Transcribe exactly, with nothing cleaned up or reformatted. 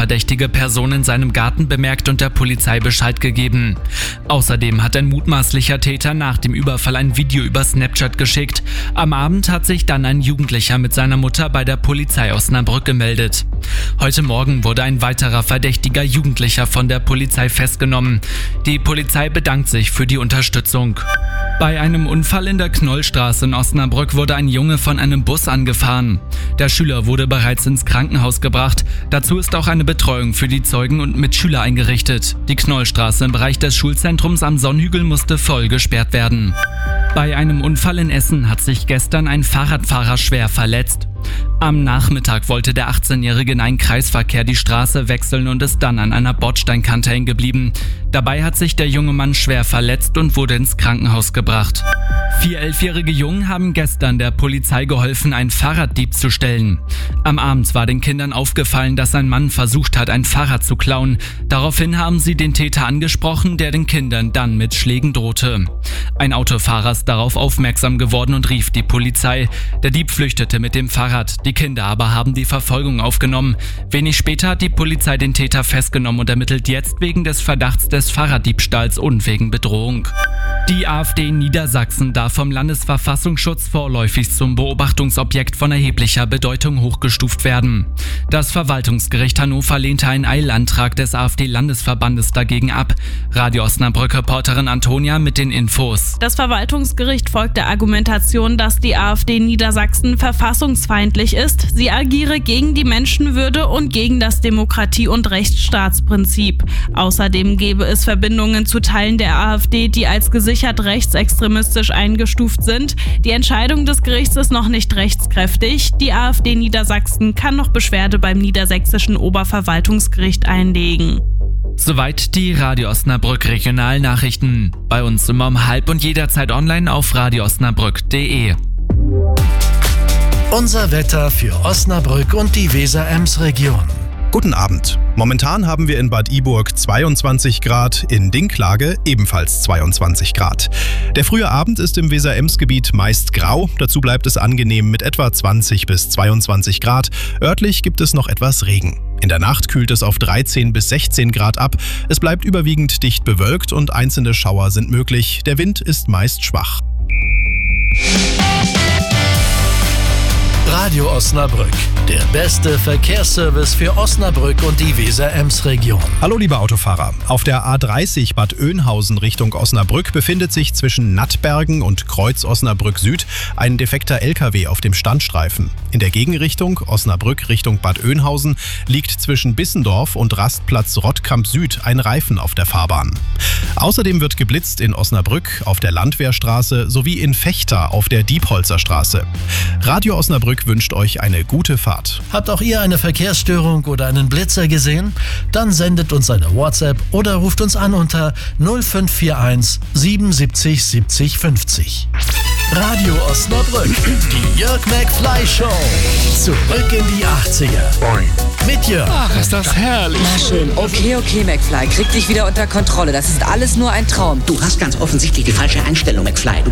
verdächtige Person in seinem Garten bemerkt und der Polizei Bescheid gegeben. Außerdem hat ein mutmaßlicher Täter nach dem Überfall ein Video über Snapchat geschickt. Am Abend hat sich dann ein Jugendlicher mit seiner Mutter bei der Polizei Osnabrück gemeldet. Heute Morgen wurde ein weiterer verdächtiger Jugendlicher von der Polizei festgenommen. Die Polizei bedankt sich für die Unterstützung. Bei einem Unfall in der Knollstraße in Osnabrück wurde ein Junge von einem Bus angefahren. Der Schüler wurde bereits ins Krankenhaus gebracht. Dazu ist auch eine Betreuung für die Zeugen und Mitschüler eingerichtet. Die Knollstraße im Bereich des Schulzentrums am Sonnhügel musste voll gesperrt werden. Bei einem Unfall in Essen hat sich gestern ein Fahrradfahrer schwer verletzt. Am Nachmittag wollte der achtzehnjährige in einen Kreisverkehr die Straße wechseln und ist dann an einer Bordsteinkante hängen geblieben. Dabei hat sich der junge Mann schwer verletzt und wurde ins Krankenhaus gebracht. Vier elfjährige Jungen haben gestern der Polizei geholfen, einen Fahrraddieb zu stellen. Am Abend war den Kindern aufgefallen, dass ein Mann versucht hat, ein Fahrrad zu klauen. Daraufhin haben sie den Täter angesprochen, der den Kindern dann mit Schlägen drohte. Ein Autofahrer ist darauf aufmerksam geworden und rief die Polizei. Der Dieb flüchtete mit dem Fahrrad. Die Kinder aber haben die Verfolgung aufgenommen. Wenig später hat die Polizei den Täter festgenommen und ermittelt jetzt wegen des Verdachts des Fahrraddiebstahls und wegen Bedrohung. Die AfD in Niedersachsen darf vom Landesverfassungsschutz vorläufig zum Beobachtungsobjekt von erheblicher Bedeutung hochgestuft werden. Das Verwaltungsgericht Hannover lehnte einen Eilantrag des AfD-Landesverbandes dagegen ab. Radio Osnabrück-Reporterin Antonia mit den Infos. Das Verwaltungsgericht folgt der Argumentation, dass die AfD in Niedersachsen verfassungsfeindlich ist. Sie agiere gegen die Menschenwürde und gegen das Demokratie- und Rechtsstaatsprinzip. Außerdem gebe es Verbindungen zu Teilen der AfD, die als gesichert rechtsextremistisch eingestuft sind. Die Entscheidung des Gerichts ist noch nicht rechtskräftig. Die AfD Niedersachsen kann noch Beschwerde beim Niedersächsischen Oberverwaltungsgericht einlegen. Soweit die Radio Osnabrück Regionalnachrichten. Bei uns immer um halb und jederzeit online auf radio osnabrück punkt de. Unser Wetter für Osnabrück und die Weser-Ems-Region. Guten Abend. Momentan haben wir in Bad Iburg zweiundzwanzig Grad, in Dinklage ebenfalls zweiundzwanzig Grad. Der frühe Abend ist im Weser-Ems-Gebiet meist grau, dazu bleibt es angenehm mit etwa zwanzig bis zweiundzwanzig Grad. Örtlich gibt es noch etwas Regen. In der Nacht kühlt es auf dreizehn bis sechzehn Grad ab. Es bleibt überwiegend dicht bewölkt und einzelne Schauer sind möglich. Der Wind ist meist schwach. Radio Osnabrück, der beste Verkehrsservice für Osnabrück und die Weser-Ems-Region. Hallo liebe Autofahrer, auf der A dreißig Bad Oeynhausen Richtung Osnabrück befindet sich zwischen Nattbergen und Kreuz Osnabrück Süd ein defekter L K W auf dem Standstreifen. In der Gegenrichtung Osnabrück Richtung Bad Oeynhausen liegt zwischen Bissendorf und Rastplatz Rottkamp Süd ein Reifen auf der Fahrbahn. Außerdem wird geblitzt in Osnabrück auf der Landwehrstraße sowie in Vechta auf der Diepholzer Straße. Radio Osnabrück wünscht euch eine gute Fahrt. Habt auch ihr eine Verkehrsstörung oder einen Blitzer gesehen? Dann sendet uns eine WhatsApp oder ruft uns an unter null fünf vier eins siebenundsiebzig siebzig fünfzig. Radio Osnabrück, die Jörg McFly Show. Zurück in die achtziger. Mit Jörg. Ach, ist das herrlich. Na schön. Okay, okay, McFly. Krieg dich wieder unter Kontrolle. Das ist alles nur ein Traum. Du hast ganz offensichtlich die falsche Einstellung, McFly. Du